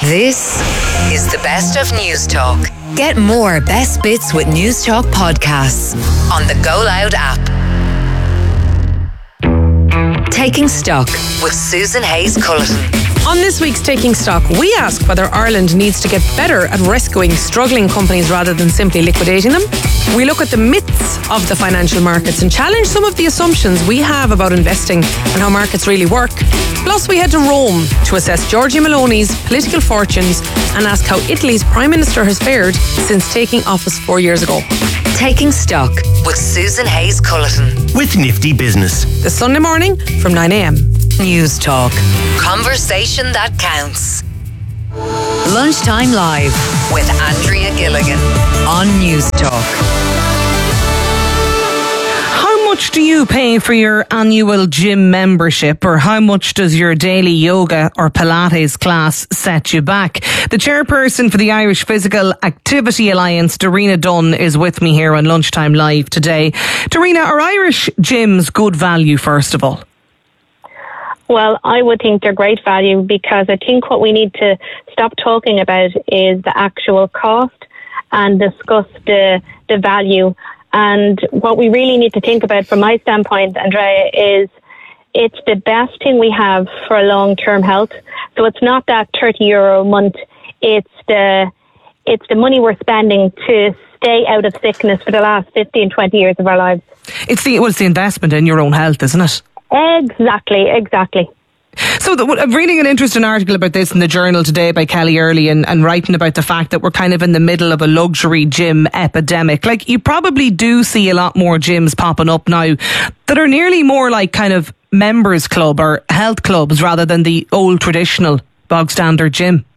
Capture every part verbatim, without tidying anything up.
This is the best of News Talk. Get more best bits with News Talk podcasts on the Go Loud app. Taking Stock with Susan Hayes-Culleton. On this week's Taking Stock, we ask whether Ireland needs to get better at rescuing struggling companies rather than simply liquidating them. We look at the myths of the financial markets and challenge some of the assumptions we have about investing and how markets really work. Plus, we head to Rome to assess Giorgia Meloni's political fortunes and ask how Italy's Prime Minister has fared since taking office four years ago. Taking Stock with Susan Hayes-Culleton. With Nifty Business. This Sunday morning from nine a.m. News Talk. Conversation that counts. Lunchtime Live with Andrea Gilligan on News Talk. How much do you pay for your annual gym membership, or how much does your daily yoga or Pilates class set you back? The chairperson for the Irish Physical Activity Alliance, Darina Dunn, is with me here on Lunchtime Live today. Darina, are Irish gyms good value, first of all? Well, I would think they're great value, because I think what we need to stop talking about is the actual cost and discuss the the value. And what we really need to think about, from my standpoint, Andrea, is it's the best thing we have for long-term health. So it's not that thirty euro a month. It's the it's the money we're spending to stay out of sickness for the last fifteen, twenty years of our lives. It's the well, it's the investment in your own health, isn't it? Exactly, exactly. So the, I'm reading an interesting article about this in the Journal today by Kelly Early, and, and writing about the fact that we're kind of in the middle of a luxury gym epidemic. Like, you probably do see a lot more gyms popping up now that are nearly more like kind of members club or health clubs rather than the old traditional bog standard gym.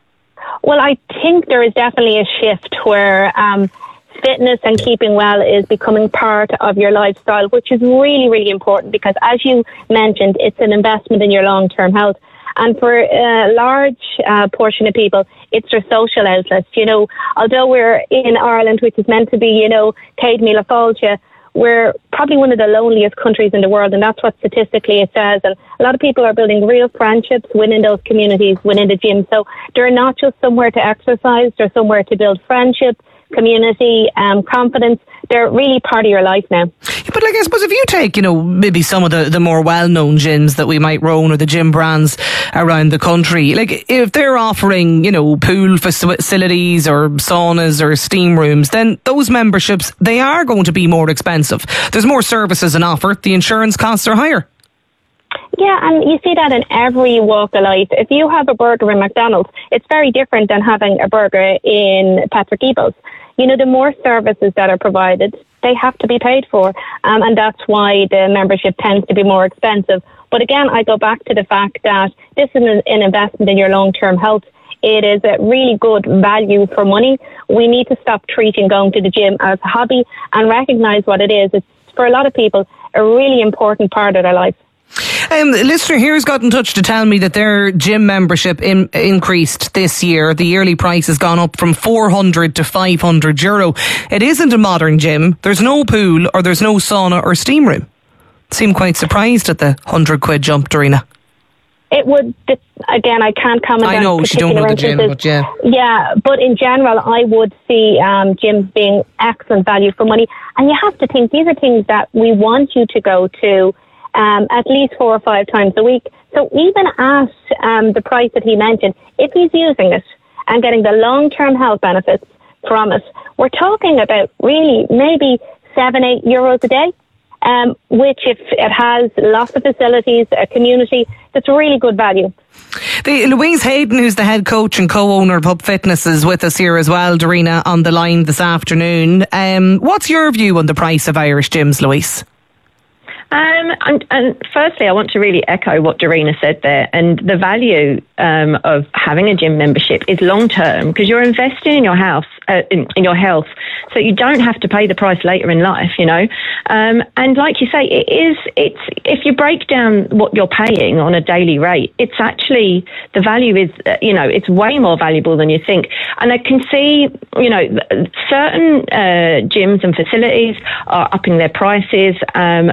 Well, I think there is definitely a shift where um, fitness and keeping well is becoming part of your lifestyle, which is really, really important, because, as you mentioned, it's an investment in your long-term health. And for a large uh, portion of people, it's their social outlets. You know, although we're in Ireland, which is meant to be, you know, Céad Míle Fáilte, we're probably one of the loneliest countries in the world, and that's what statistically it says. And a lot of people are building real friendships within those communities, within the gym. So they're not just somewhere to exercise, they're somewhere to build friendship, community, um, confidence. They're really part of your life now. Yeah, but like, I suppose if you take, you know, maybe some of the, the more well-known gyms that we might run, or the gym brands around the country, like if they're offering, you know, pool facilities or saunas or steam rooms, then those memberships, they are going to be more expensive. There's more services on offer. The insurance costs are higher. Yeah, and you see that in every walk of life. If you have a burger in McDonald's, it's very different than having a burger in Patrick Eagles. You know, the more services that are provided, they have to be paid for. Um, and that's why the membership tends to be more expensive. But again, I go back to the fact that this is an, an investment in your long-term health. It is a really good value for money. We need to stop treating going to the gym as a hobby and recognise what it is. It's, for a lot of people, a really important part of their life. Um, the listener here has got in touch to tell me that their gym membership in, increased this year. The yearly price has gone up from four hundred to five hundred euro. It isn't a modern gym. There's no pool, or there's no sauna or steam room. Seem quite surprised at the one hundred quid jump, Darina. It would, again, I can't comment on I know, she don't know the gym, but yeah. Yeah, but in general, I would see um, gyms being excellent value for money. And you have to think, these are things that we want you to go to Um, at least four or five times a week. So even at um, the price that he mentioned, if he's using it and getting the long-term health benefits from it, we're talking about really maybe seven, eight euros a day, um, which if it has lots of facilities, a community, that's really good value. The, Louise Hayden, who's the head coach and co-owner of Hub Fitness, is with us here as well, Darina, on the line this afternoon. Um, what's your view on the price of Irish gyms, Louise? Um, and, and firstly, I want to really echo what Darina said there. And the value um, of having a gym membership is long term, because you're investing in your house, uh, in, in your health, so you don't have to pay the price later in life. You know, um, and like you say, it is. It's if you break down what you're paying on a daily rate, it's actually the value is uh, you know it's way more valuable than you think. And I can see you know certain uh, gyms and facilities are upping their prices. Um, maybe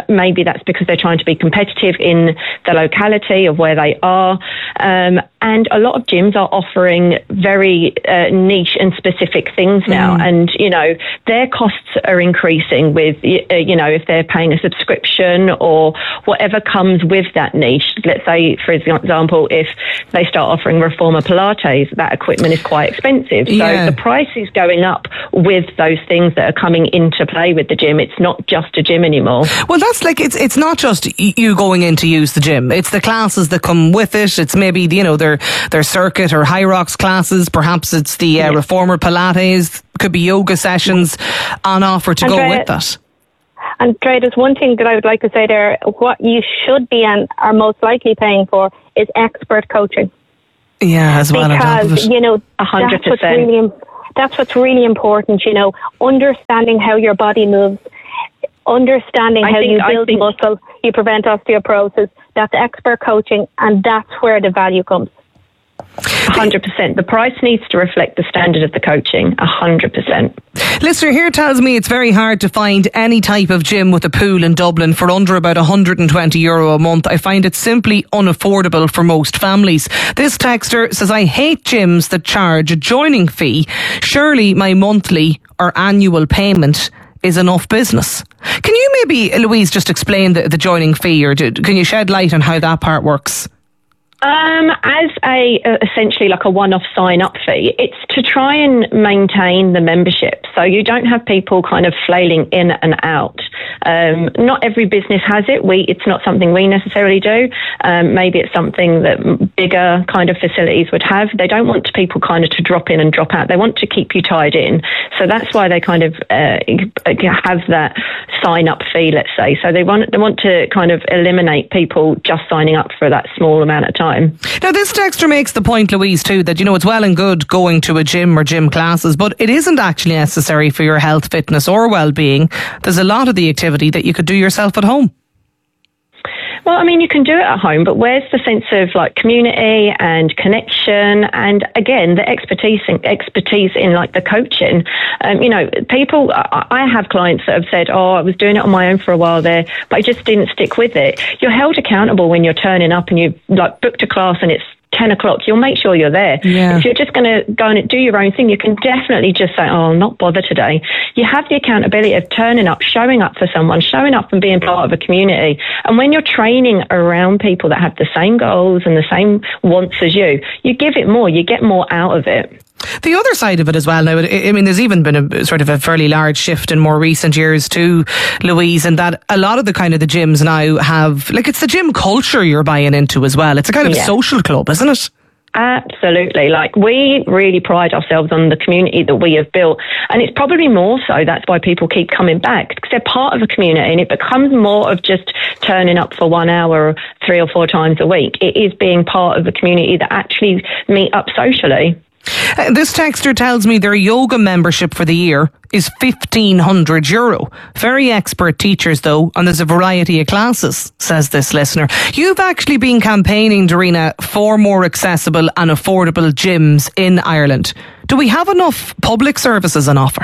that's because they're trying to be competitive in the locality of where they are. Um, and a lot of gyms are offering very uh, niche and specific things now. Mm. And, you know, their costs are increasing with, uh, you know, if they're paying a subscription or whatever comes with that niche. Let's say, for example, if they start offering Reformer Pilates, that equipment is quite expensive. So yeah. the price is going up with those things that are coming into play with the gym. It's not just a gym anymore. Well, that's like, it's it's not just you going in to use the gym. It's the classes that come with it. It's maybe, you know, their their circuit or High Rocks classes. Perhaps it's the uh, yeah. Reformer Pilates. Could be yoga sessions on offer to Andrea, go with that. Andrea, there's one thing that I would like to say there. What you should be and are most likely paying for is expert coaching. Yeah, as well. Because, you know, one hundred percent. That's what's really, that's what's really important, you know, understanding how your body moves, understanding I how think, you build think, muscle, you prevent osteoporosis. That's expert coaching, and that's where the value comes. one hundred percent. The price needs to reflect the standard of the coaching. one hundred percent. Listener here tells me it's very hard to find any type of gym with a pool in Dublin for under about one hundred twenty euro a month. I find it simply unaffordable for most families. This texter says, I hate gyms that charge a joining fee. Surely my monthly or annual payment is enough business. Can you maybe, Louise, just explain the, the joining fee, or do, can you shed light on how that part works? Um, as a uh, essentially like a one-off sign-up fee, it's to try and maintain the membership, so you don't have people kind of flailing in and out. Um, not every business has it. We it's not something we necessarily do. Um, maybe it's something that bigger kind of facilities would have. They don't want people kind of to drop in and drop out. They want to keep you tied in, so that's why they kind of uh, have that sign-up fee, let's say. So they want they want to kind of eliminate people just signing up for that small amount of time. Now, this texter makes the point, Louise, too, that, you know, it's well and good going to a gym or gym classes, but it isn't actually necessary for your health, fitness or well-being. There's a lot of the activity that you could do yourself at home. Well, I mean, you can do it at home, but where's the sense of like community and connection, and again, the expertise in, expertise in like the coaching? Um, you know, people. I, I have clients that have said, "Oh, I was doing it on my own for a while there, but I just didn't stick with it." You're held accountable when you're turning up and you've like booked a class and it's ten o'clock, you'll make sure you're there. Yeah. If you're just going to go and do your own thing, you can definitely just say, oh, I'll not bother today. You have the accountability of turning up, showing up for someone, showing up and being part of a community. And when you're training around people that have the same goals and the same wants as you, you give it more, you get more out of it. The other side of it as well now, I mean, there's even been a sort of a fairly large shift in more recent years too, Louise, and that a lot of the kind of the gyms now have, like, it's the gym culture you're buying into as well. It's a kind of yeah. social club, isn't it? Absolutely. Like, we really pride ourselves on the community that we have built, and it's probably more so that's why people keep coming back, because they're part of a community, and it becomes more of just turning up for one hour three or four times a week. It is being part of a community that actually meet up socially. Uh, this texter tells me their yoga membership for the year is fifteen hundred euro. Very expert teachers though, and there's a variety of classes, says this listener. You've actually been campaigning, Darina, for more accessible and affordable gyms in Ireland. Do we have enough public services on offer?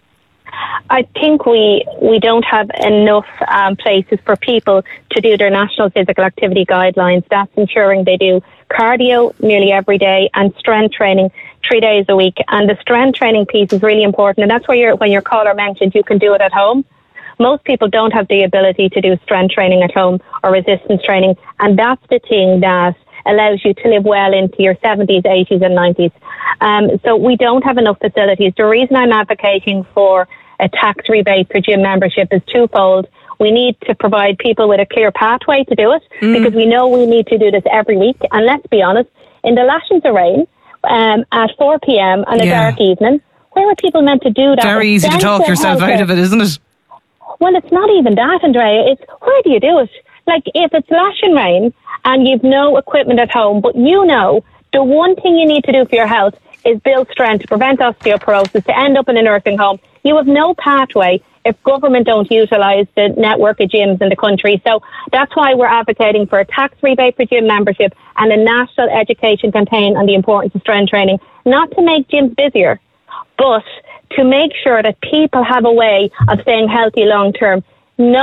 I think we we don't have enough um, places for people to do their national physical activity guidelines. That's ensuring they do cardio nearly every day and strength training three days a week. And the strength training piece is really important. And that's where you're, when your caller mentioned you can do it at home. Most people don't have the ability to do strength training at home or resistance training. And that's the thing that allows you to live well into your seventies, eighties and nineties. Um, so we don't have enough facilities. The reason I'm advocating for a tax rebate for gym membership is twofold. We need to provide people with a clear pathway to do it mm. because we know we need to do this every week. And let's be honest, in the lashings of rain um, at four p.m. on a yeah. dark evening, where are people meant to do that? Very easy to talk yourself out of it, isn't it? Well, it's not even that, Andrea. It's where do you do it? Like, if it's lashing rain and you've no equipment at home, but you know the one thing you need to do for your health is build strength to prevent osteoporosis, to end up in a nursing home. You have no pathway if government don't utilise the network of gyms in the country. So that's why we're advocating for a tax rebate for gym membership and a national education campaign on the importance of strength training, not to make gyms busier, but to make sure that people have a way of staying healthy long term. No one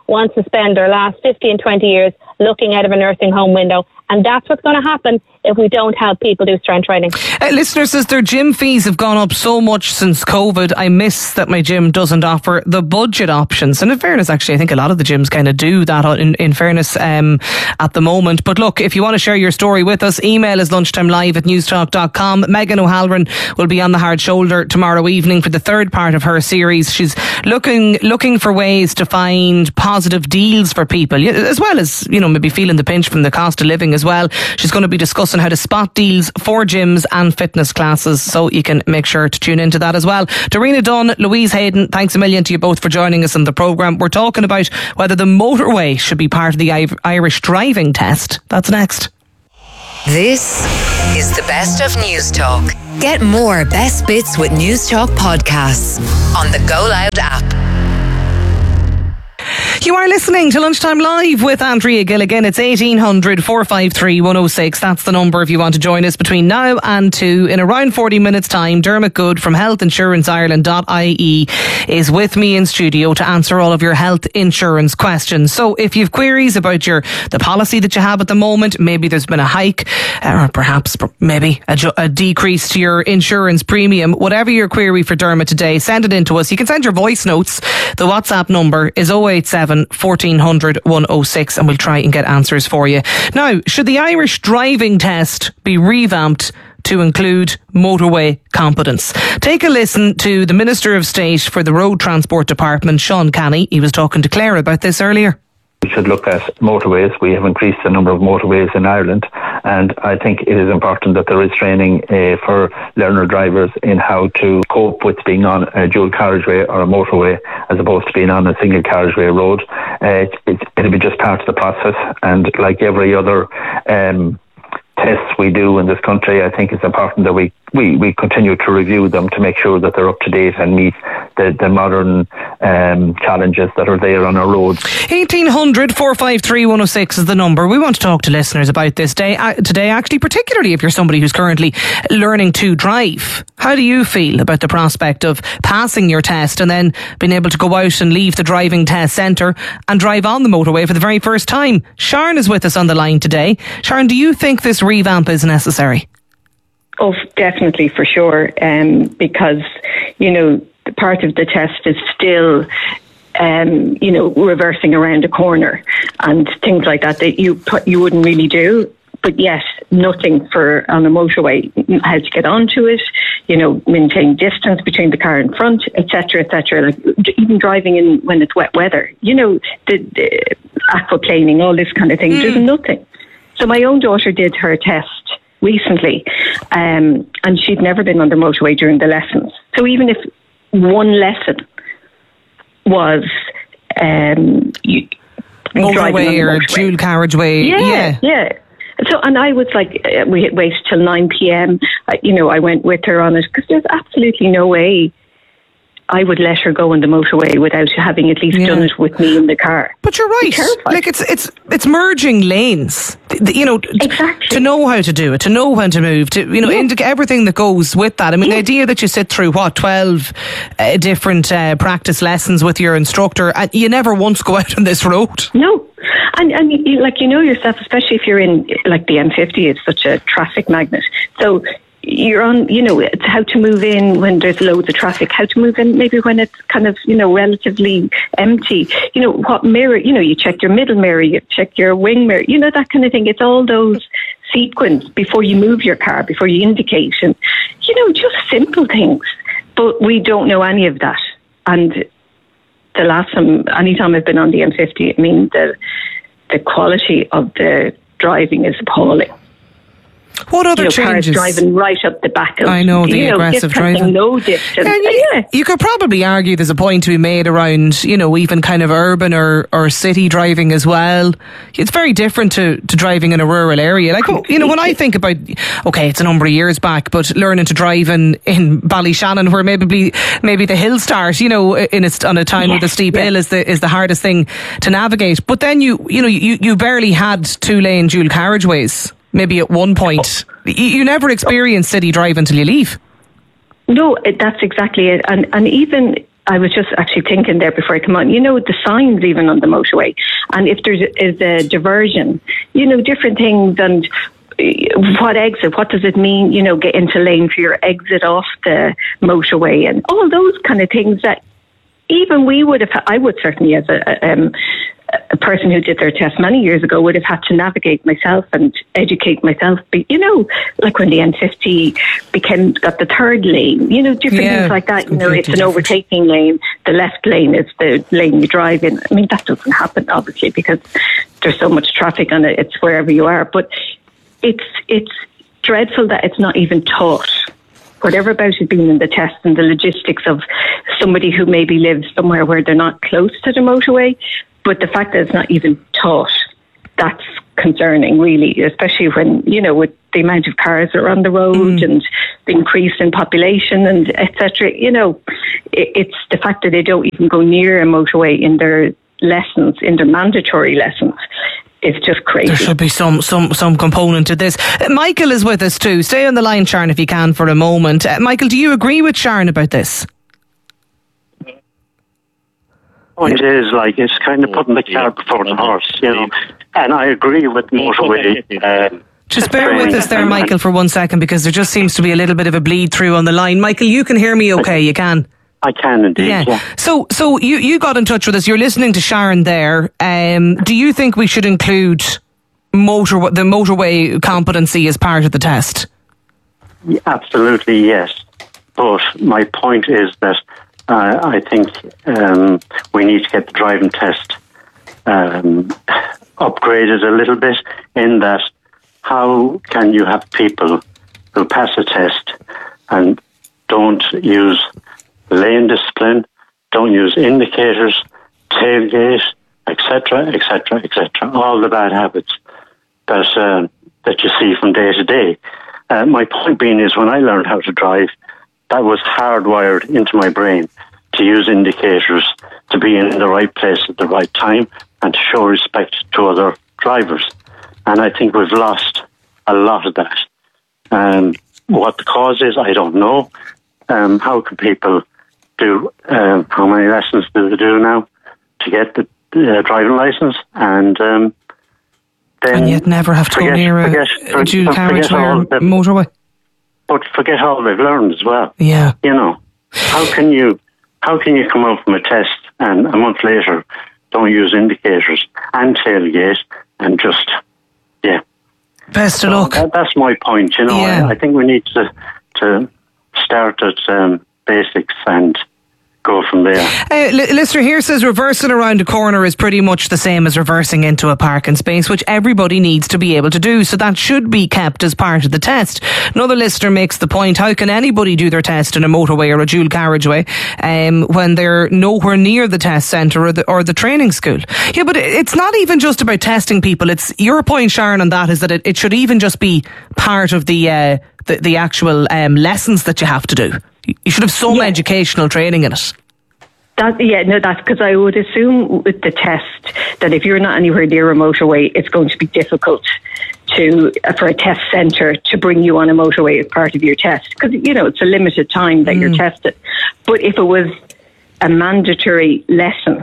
wants to spend their last fifteen, twenty years looking out of a nursing home window. And that's what's going to happen if we don't help people do strength training. Uh, listener says their gym fees have gone up so much since COVID. I miss that my gym doesn't offer the budget options. And in fairness, actually, I think a lot of the gyms kind of do that in, in fairness um, at the moment. But look, if you want to share your story with us, email is lunchtimelive at newstalk dot com. Megan O'Halloran will be on the Hard Shoulder tomorrow evening for the third part of her series. She's looking looking for ways to find positive deals for people, as well as, you know, maybe feeling the pinch from the cost of living as well. She's going to be discussing how to spot deals for gyms and fitness classes, so you can make sure to tune into that as well. Darina Dunn, Louise Hayden, thanks a million to you both for joining us on the programme. We're talking about whether the motorway should be part of the Irish driving test. That's next. This is the best of News Talk. Get more best bits with News Talk podcasts on the Go Loud app. You are listening to Lunchtime Live with Andrea Gilligan. It's eighteen hundred, four five three, one oh six. That's the number if you want to join us between now and two. In around forty minutes time, Dermot Good from health insurance ireland dot I E is with me in studio to answer all of your health insurance questions. So if you've queries about your the policy that you have at the moment, maybe there's been a hike or perhaps maybe a, a decrease to your insurance premium, whatever your query for Dermot today, send it in to us. You can send your voice notes. The WhatsApp number is oh eight seven, fourteen hundred, one oh six, and we'll try and get answers for you. Now, should the Irish driving test be revamped to include motorway competence? Take a listen to the Minister of State for the Road Transport Department, Sean Canny. He was talking to Claire about this earlier. We should look at motorways. We have increased the number of motorways in Ireland, and I think it is important that there is training uh, for learner drivers in how to cope with being on a dual carriageway or a motorway as opposed to being on a single carriageway road. Uh, it, it, it'll be just part of the process, and like every other um, tests we do in this country, I think it's important that we, we, we continue to review them to make sure that they're up to date and meet the, the modern um, challenges that are there on our roads. eighteen hundred, four five three, one oh six is the number. We want to talk to listeners about this day uh, today, actually, particularly if you're somebody who's currently learning to drive. How do you feel about the prospect of passing your test and then being able to go out and leave the driving test centre and drive on the motorway for the very first time? Sharon is with us on the line today. Sharon, do you think this revamp is necessary? Oh, definitely, for sure. Um, because, you know, part of the test is still, um, you know, reversing around a corner and things like that that you you wouldn't really do. But yet, nothing for on a motorway, how to get onto it, you know, maintain distance between the car in front, et cetera, et cetera. Like even driving in when it's wet weather, you know, the, the aquaplaning, all this kind of thing. Mm. There's nothing. So my own daughter did her test recently, um, and she'd never been on the motorway during the lessons. So even if one lesson was um, you, motorway or motorway. dual carriageway, yeah, yeah, yeah. So, and I was like, uh, we had waited till nine p.m. Uh, you know, I went with her on it because there's absolutely no way I would let her go on the motorway without having at least yeah. done it with me in the car. But you're right. Like it's it's it's merging lanes. You know, exactly. to know how to do it, to know when to move, to you know, yeah. indicate everything that goes with that. I mean, yeah. the idea that you sit through what twelve uh, different uh, practice lessons with your instructor, and you never once go out on this road. No. And, and you, like, you know yourself, especially if you're in, like, the M fifty, it's such a traffic magnet. So you're on, you know, it's how to move in when there's loads of traffic, how to move in maybe when it's kind of, you know, relatively empty. You know, what mirror, you know, you check your middle mirror, you check your wing mirror, you know, that kind of thing. It's all those sequence before you move your car, before you indicate, and, you know, just simple things. But we don't know any of that. And the last time, anytime I've been on the M fifty, I mean, the the quality of the driving is appalling. What other you know, changes? Cars driving right up the back of, I know, the you know, aggressive driving. No distance. Yeah, you, yeah. you could probably argue there's a point to be made around, you know, even kind of urban or, or city driving as well. It's very different to, to driving in a rural area. Like, you know, when I think about, okay, it's a number of years back, but learning to drive in, in Ballyshannon, where maybe maybe the hill start, you know, in a, on a town yes, with a steep yes. hill is the is the hardest thing to navigate. But then you, you know, you, you barely had two lane dual carriageways. Maybe at one point. You never experience city drive until you leave. No, that's exactly it. And and even I was just actually thinking there before I come on, you know, the signs even on the motorway, and if there is a diversion, you know, different things, and what exit, what does it mean, you know, get into lane for your exit off the motorway, and all those kind of things that even we would have, I would certainly as a, um, a person who did their test many years ago would have had to navigate myself and educate myself. But, you know, like when the N fifty became, got the third lane, you know, different yeah, things like that. You know, it's an different. overtaking lane. The left lane is the lane you drive in. I mean, that doesn't happen, obviously, because there's so much traffic on it. It's wherever you are. But it's it's dreadful that it's not even taught. Whatever about it being in the test and the logistics of somebody who maybe lives somewhere where they're not close to the motorway, but the fact that it's not even taught, that's concerning, really, especially when, you know, with the amount of cars that are on the road mm. and the increase in population and et cetera. You know, it, it's the fact that they don't even go near a motorway in their lessons, in their mandatory lessons. It's just crazy. There should be some some some component to this. Uh, Michael is with us too. Stay on the line, Sharon, if you can, for a moment. Uh, Michael, do you agree with Sharon about this? Oh, it is like it's kind of putting the cart before the horse, you know. And I agree with motorway. Uh, just bear with us there, Michael, for one second, because there just seems to be a little bit of a bleed through on the line. Michael, you can hear me okay? You can? I can indeed, yeah. yeah. So so you, you got in touch with us. You're listening to Sharon there. Um, do you think we should include motor the motorway competency as part of the test? Yeah, absolutely, yes. But my point is that uh, I think um, we need to get the driving test um, upgraded a little bit, in that how can you have people who pass a test and don't use lane discipline, don't use indicators, tailgate, et cetera, et cetera, et cetera. All the bad habits that uh, that you see from day to day. Uh, my point being is, when I learned how to drive, that was hardwired into my brain to use indicators, to be in the right place at the right time, and to show respect to other drivers. And I think we've lost a lot of that. Um, what the cause is, I don't know. Um, how can people do, uh, how many lessons do they do now to get the uh, driving licence, and um, then and yet never have to go near a, forget, a dual carriageway or motorway. But forget all they've learned as well. Yeah, you know, how can you how can you come out from a test and a month later don't use indicators and tailgate and just yeah. Best of so luck. That, that's my point. You know, yeah. I, I think we need to to start at um, basics and go from there. Uh, listener here says reversing around a corner is pretty much the same as reversing into a parking space, which everybody needs to be able to do, so that should be kept as part of the test. Another listener makes the point, how can anybody do their test in a motorway or a dual carriageway um, when they're nowhere near the test centre or the, or the training school? Yeah, but it's not even just about testing people. It's your point, Sharon, on that is that it, it should even just be part of the uh, the, the actual um, lessons that you have to do. You should have some yeah. educational training in it. That, yeah, no, that's because I would assume with the test that if you're not anywhere near a motorway, it's going to be difficult to for a test centre to bring you on a motorway as part of your test, because, you know, it's a limited time that mm. you're tested. But if it was a mandatory lesson,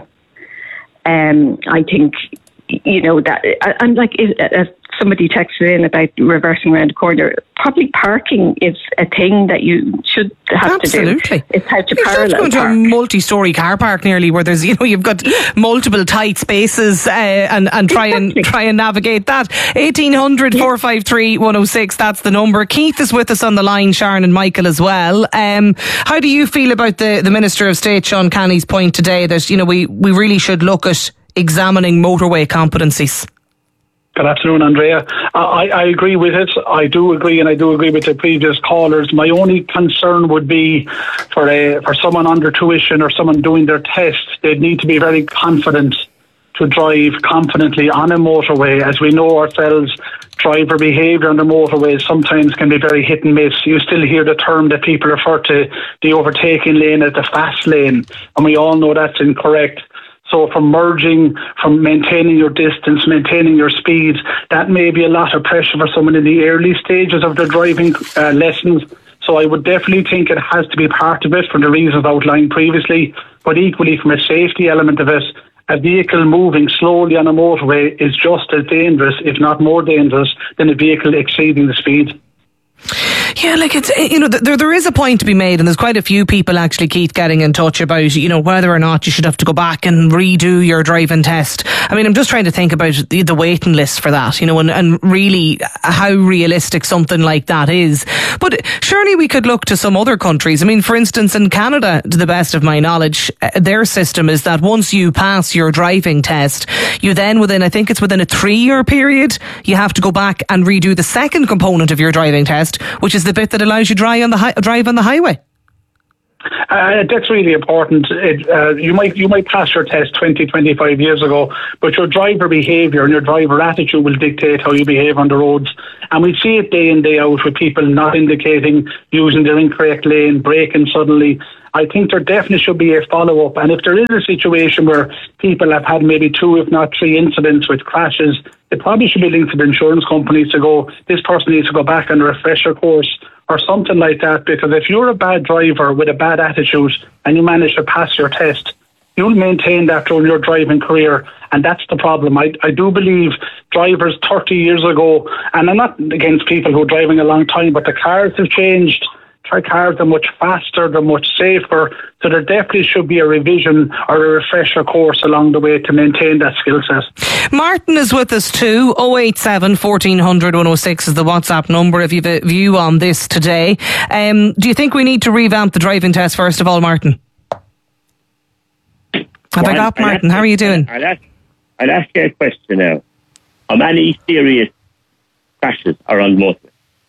um, I think, you know, that, and like as somebody texted in about reversing around the corner, probably parking is a thing that you should have Absolutely. to do. It's how to you parallel park. You park. to a multi-storey car park nearly, where there's, you know, you've got multiple tight spaces, uh, and and try exactly. and try and navigate that. eighteen hundred, four five three, one oh six, that's the number. Keith is with us on the line, Sharon and Michael as well. Um, how do you feel about the, the Minister of State, Sean Canny's point today that, you know, we, we really should look at examining motorway competencies? Good afternoon, Andrea. I, I agree with it. I do agree, and I do agree with the previous callers. My only concern would be for a, for someone under tuition or someone doing their test, they'd need to be very confident to drive confidently on a motorway. As we know ourselves, driver behaviour on the motorways sometimes can be very hit and miss. You still hear the term that people refer to the overtaking lane as the fast lane, and we all know that's incorrect. So from merging, from maintaining your distance, maintaining your speed, that may be a lot of pressure for someone in the early stages of their driving uh, lessons. So I would definitely think it has to be part of it for the reasons outlined previously. but equally from a safety element of it, a vehicle moving slowly on a motorway is just as dangerous, if not more dangerous, than a vehicle exceeding the speed. Yeah, like it's, you know, there there is a point to be made, and there's quite a few people actually, Keith, getting in touch about, you know, whether or not you should have to go back and redo your driving test. I mean, I'm just trying to think about the, the waiting list for that, you know, and, and really how realistic something like that is. But surely we could look to some other countries. I mean, for instance, in Canada, to the best of my knowledge, uh, their system is that once you pass your driving test, you then within, I think it's within a three-year period, you have to go back and redo the second component of your driving test, which is the bit that allows you to drive on the hi- drive on the highway. Uh, that's really important. It, uh, you might you might pass your test twenty, twenty-five years ago, but your driver behaviour and your driver attitude will dictate how you behave on the roads. And we see it day in, day out with people not indicating, using their incorrect lane, braking suddenly. I think there definitely should be a follow-up. And if there is a situation where people have had maybe two, if not three incidents with crashes, it probably should be linked to the insurance companies to go, this person needs to go back on a refresher course or something like that. Because if you're a bad driver with a bad attitude and you manage to pass your test, you'll maintain that during your driving career. And that's the problem. I, I do believe drivers thirty years ago, and I'm not against people who are driving a long time, but the cars have changed. Cars are much faster, they're much safer, so there definitely should be a revision or a refresher course along the way to maintain that skill set. Martin is with us too. oh eight seven, fourteen hundred, one oh six is the WhatsApp number if you have a view on this today. Um, do you think we need to revamp the driving test first of all, Martin? Have well, I got I'll Martin? How are you doing? I'll ask, I'll ask you a question now. How many serious crashes are on motorways?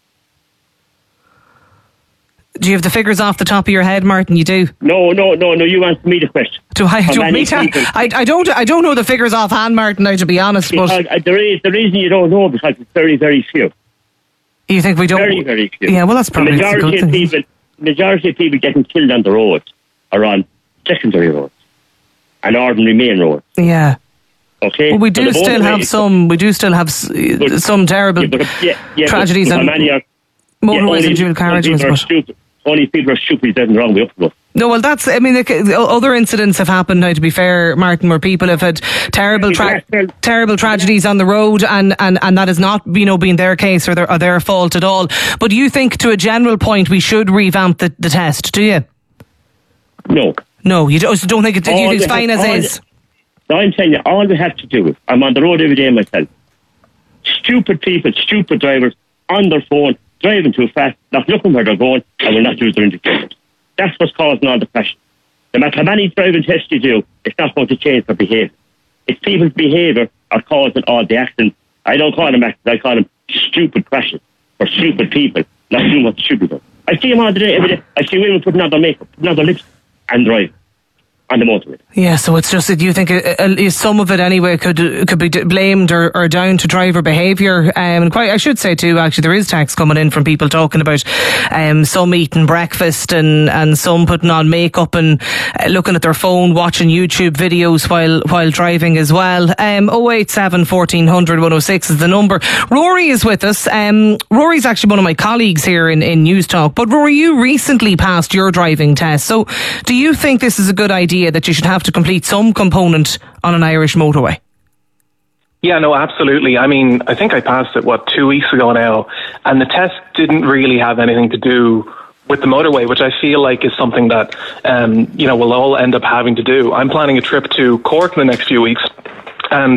Do you have the figures off the top of your head, Martin? You do? No, no, no, no. You answer me the question. Do I? Do me to, I, I don't. I don't know the figures offhand, Martin. Now, to be honest, because, but uh, the, re- the reason you don't know because it's very, very few. You think we don't? Very, very few. Yeah, well, that's probably the majority a good of thing. people. Majority of people getting killed on the roads are on secondary roads and ordinary main roads. Yeah. Okay. Well, we do so still have some. We do still have but, some terrible yeah, but, yeah, yeah, tragedies but, and are, motorways yeah, and dual carriages. Only people are stupid doesn't wrong with up. No, well, that's, I mean, the, other incidents have happened now, to be fair, Martin, where people have had terrible tra- terrible tragedies on the road, and, and, and that has not, you know, been their case or their, or their fault at all. But do you think, to a general point, we should revamp the, the test, do you? No. No, you don't, don't think it, you think it's fine have, as is? No, I'm telling you, all we have to do is, I'm on the road every day myself. Stupid people, stupid drivers, on their phone, driving too fast, not looking where they're going, and will not use their indicators. That's what's causing all the crashes. No matter how many driving tests you do, it's not going to change their behaviour. It's people's behaviour are causing all the accidents. I don't call them accidents, I call them stupid crashes for stupid people, not doing what stupid does. I see them all the day, every day. I see women putting on their makeup, putting on their lips, and driving on the motorway. Yeah, so it's just that you think uh, uh, some of it anyway could could be blamed or, or down to driver behaviour. Um, and quite, I should say too, actually, there is text coming in from people talking about um, some eating breakfast and, and some putting on makeup and uh, looking at their phone, watching YouTube videos while while driving as well. Um, oh eight seven, fourteen hundred, one oh six is the number. Rory is with us. Um, Rory's actually one of my colleagues here in, in News Talk. But Rory, you recently passed your driving test. So do you think this is a good idea that you should have to complete some component on an Irish motorway? Yeah, no, absolutely. I mean, I think I passed it, what, two weeks ago now, and the test didn't really have anything to do with the motorway, which I feel like is something that, um, you know, we'll all end up having to do. I'm planning a trip to Cork in the next few weeks, and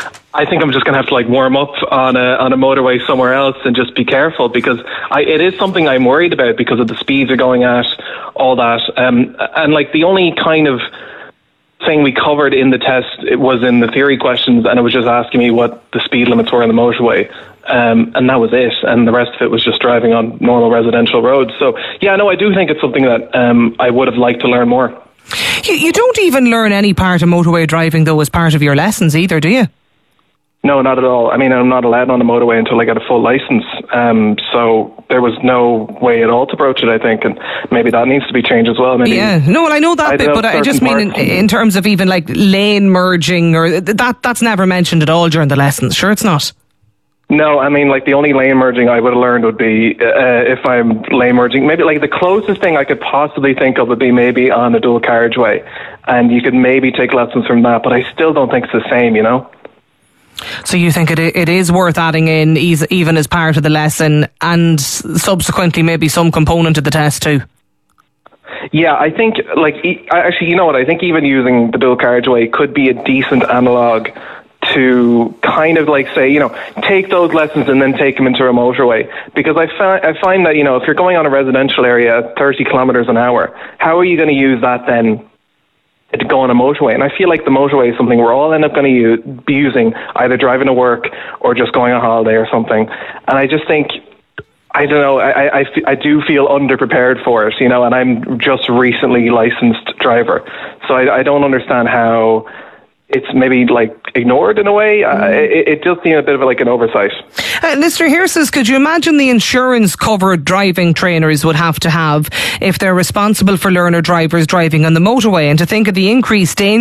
I think I'm just going to have to like warm up on a on a motorway somewhere else and just be careful, because I, it is something I'm worried about because of the speeds are going at, all that. Um, and like the only kind of thing we covered in the test, it was in the theory questions, and it was just asking me what the speed limits were on the motorway. Um, and that was it. And the rest of it was just driving on normal residential roads. So yeah, no, I do think it's something that um, I would have liked to learn more. You, you don't even learn any part of motorway driving though as part of your lessons either, do you? No, not at all. I mean, I'm not allowed on a motorway until I get a full licence. Um, so there was no way at all to broach it, I think. And maybe that needs to be changed as well. Maybe, yeah, no, well, I know that I bit, but I just mean in, in terms of even like lane merging or that, that's never mentioned at all during the lessons. Sure, it's not. No, I mean, like, the only lane merging I would have learned would be uh, if I'm lane merging. Maybe, like, the closest thing I could possibly think of would be maybe on a dual carriageway. And you could maybe take lessons from that, but I still don't think it's the same, you know? So you think it it is worth adding in even as part of the lesson and subsequently maybe some component of the test too? Yeah, I think, like, actually, you know what, I think even using the dual carriageway could be a decent analogue to kind of like say, you know, take those lessons and then take them into a motorway. Because I, fi- I find that, you know, if you're going on a residential area at thirty kilometres an hour, how are you going to use that then to go on a motorway? And I feel like the motorway is something we're all end up going to use, be using, either driving to work or just going on holiday or something. And I just think, I don't know, I, I, I do feel underprepared for it, you know, and I'm just recently licensed driver. So I, I don't understand how it's maybe like ignored in a way. Mm. Uh, it, it does seem a bit of like an oversight. Uh, Mister here says, could you imagine the insurance covered driving trainers would have to have if they're responsible for learner drivers driving on the motorway? And to think of the increased danger